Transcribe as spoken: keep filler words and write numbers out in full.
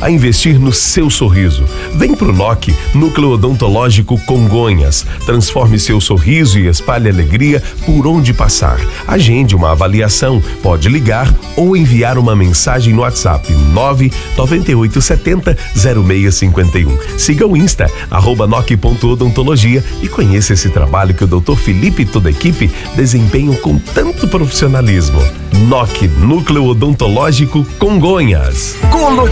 a investir no seu sorriso. Vem pro N O C, Núcleo Odontológico Congonhas. Transforme seu sorriso e espalhe alegria por onde passar. Agende uma avaliação. Pode ligar ou enviar uma mensagem no WhatsApp nove nove oito sete zero zero seis cinco um. Siga o Insta, arroba noc ponto odontologia e conheça esse trabalho que o doutor Felipe e toda a equipe desempenham com tanto profissionalismo. N O C, Núcleo Odontológico Congonhas. Com